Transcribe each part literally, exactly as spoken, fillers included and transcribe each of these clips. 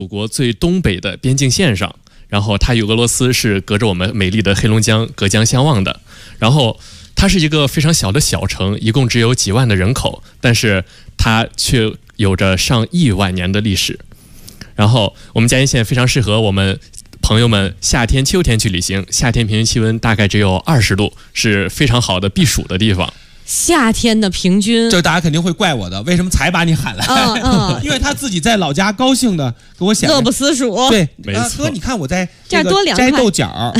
祖国最东北的边境线上，然后它与俄罗斯是隔着我们美丽的黑龙江隔江相望的。然后它是一个非常小的小城，一共只有几万的人口，但是它却有着上亿万年的历史。然后我们嘉义县非常适合我们朋友们夏天、秋天去旅行，夏天平均气温大概只有二十度，是非常好的避暑的地方。 夏天的平均， 这大家肯定会怪我的，为什么才把你喊来？ 嗯嗯， 因为他自己在老家高兴的给我显乐不思蜀。 对， 没错。 哥，你看我在这儿多凉快摘豆角，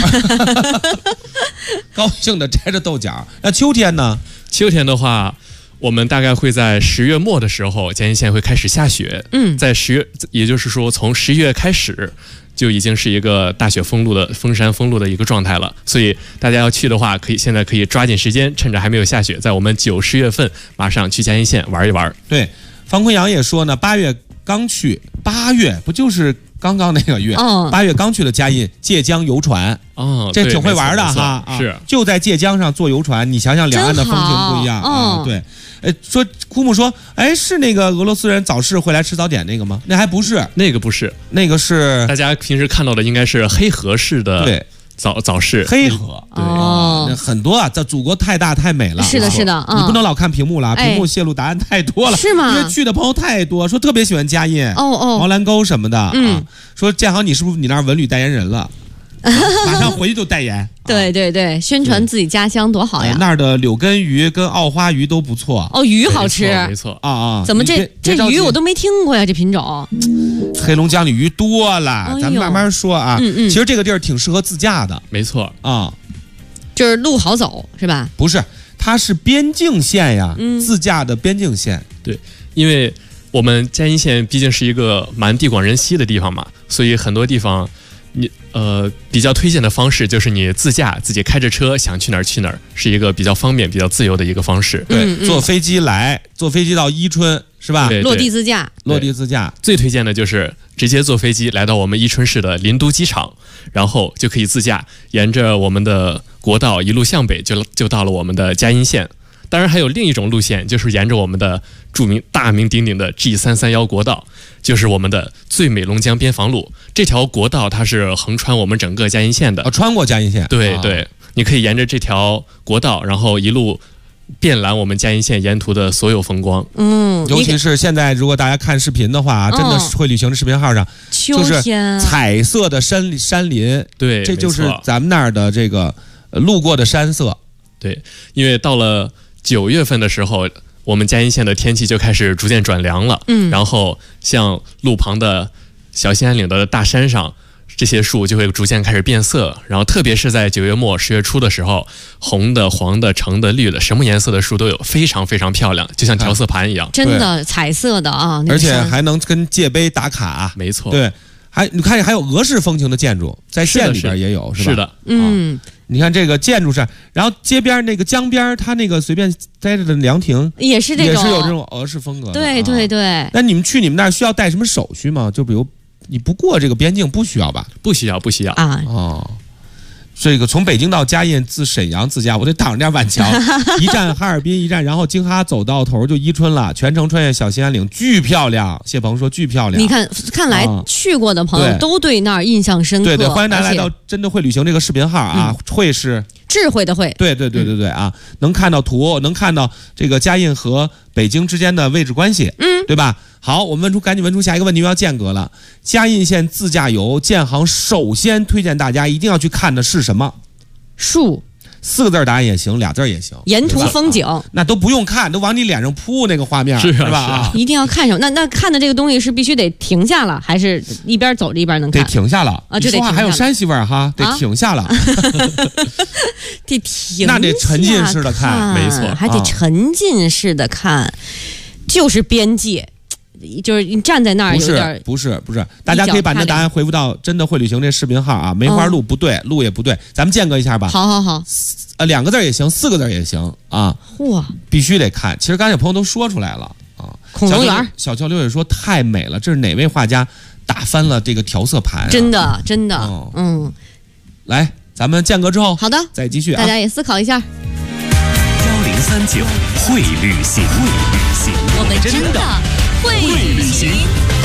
高兴的摘着豆角。那秋天呢？ 秋天的话，我们大概会在十月末的时候，嘉义县会开始下雪。 嗯， 在十月，也就是说从十月开始，就已经是一个大雪封路的封山封路的一个状态了。所以大家要去的话，可以现在可以抓紧时间，趁着还没有下雪，在我们九十月份马上去嘉义县玩一玩。 对，方坤阳也说呢，八月刚去，八月不就是刚刚那个月？ 嗯， 八月刚去了嘉义借江游船。 哦， 这挺会玩的哈， 是、 啊、就在借江上坐游船，你想想两岸的风情不一样啊。对，呃，说枯木说，哎，是那个俄罗斯人早市会来吃早点那个吗？那还不是， 那个不是， 那个是大家平时看到的应该是黑河市的对早早市， 黑河对、 哦、 那很多啊，在祖国太大太美了， 是的，是的， 嗯、你不能老看屏幕了，屏幕泄露答案太多了， 是吗？ 因为去的朋友太多，说特别喜欢嘉义， 哦哦， 毛兰沟什么的， 嗯， 啊、说建豪你是不是你那儿文旅代言人了？啊、马上回去就代言， 对对对，宣传自己家乡多好呀！ 呃、那儿的柳根鱼跟澳花鱼都不错哦，鱼好吃， 没错啊啊！ 怎么这这鱼我都没听过呀？这品种， 黑龙江里鱼多了，哎、咱们慢慢说啊。 嗯嗯， 其实这个地儿挺适合自驾的， 没错啊， 就是路好走是吧？ 不是，它是边境线呀， 嗯、 自驾的边境线。 对，因为我们嘉义县毕竟是一个蛮地广人稀的地方嘛，所以很多地方。你呃比较推荐的方式就是你自驾自己开着车想去哪儿去哪儿，是一个比较方便比较自由的一个方式。 对， 嗯嗯、 坐飞机来，坐飞机到伊春是吧？ 对对落地自驾， 落地自驾。 最推荐的就是直接坐飞机来到我们伊春市的林都机场，然后就可以自驾沿着我们的国道一路向北就就到了我们的嘉义县。当然还有另一种路线，就是沿着我们的著名大名鼎鼎的 G 三三一国道，就是我们的最美龙江边防路。这条国道它是横穿我们整个嘉义县的， 啊，穿过嘉义县。 对对，你可以沿着这条国道，然后一路遍览我们嘉义县沿途的所有风光。 嗯， 尤其是现在如果大家看视频的话，真的会旅行的视频号上， 秋天彩色的山山林， 对， 这就是咱们那儿的这个路过的山色。 对，因为到了九月份的时候，我们嘉义县的天气就开始逐渐转凉了。 嗯， 然后像路旁的小兴安岭的大山上，这些树就会逐渐开始变色。然后特别是在九月末十月初的时候，红的、黄的、橙的、绿的，什么颜色的树都有，非常非常漂亮，就像调色盘一样。 真的彩色的啊， 而且还能跟界碑打卡。 没错， 对。还你看，还有俄式风情的建筑，在县里边也有，是吧？ 是的， 嗯， 你看这个建筑上，然后街边那个江边，它那个随便待着的凉亭， 也是这种， 也是有这种俄式风格的。 对对对。 那你们去你们那儿需要带什么手续吗？就比如你不过这个边境，不需要吧？ 不需要，不需要啊。 哦。这个从北京到嘉义，自沈阳自驾，我得挡着点晚桥，一站哈尔滨，一站，然后京哈走到头就伊春了，全程穿越小兴安岭，巨漂亮。谢鹏说巨漂亮。 你看，看来去过的朋友都对那儿印象深刻。 对对，欢迎大家来到真的会旅行这个视频号啊， 嗯、 会是智慧的慧。 对对对对对啊，嗯、能看到图，能看到这个嘉义和北京之间的位置关系， 嗯， 对吧？好，我们问出，赶紧问出下一个问题，又要间隔了。嘉义县自驾游，建行首先推荐大家一定要去看的是什么？ 树， 四个字答案也行，俩字也行。 沿途风景、 啊、那都不用看，都往你脸上扑那个画面， 是、啊、 是吧？ 啊， 一定要看上。那那看的这个东西是必须得停下了，还是一边走着一边能看？ 得停下了啊，就得停下了。 说话还有山西味儿哈，得停下了，啊、 得停， 那得沉浸式的看， 没错， 还得沉浸式的看，啊、就是边界。就是你站在那儿有点不是不是不是，大家可以把那答案回复到真的会旅行这视频号啊，梅花鹿不对，哦、路也不对，咱们间隔一下吧。 好好好， 呃，两个字也行，四个字也行啊。 哇， 必须得看。其实刚才有朋友都说出来了啊。 恐龙园， 小乔刘也说太美了，这是哪位画家打翻了这个调色盘、啊？ 真的真的， 哦、 嗯。 来，咱们间隔之后， 好的， 再继续、啊， 大家也思考一下。 幺零三九会旅行，会旅行， 我们真的会旅行。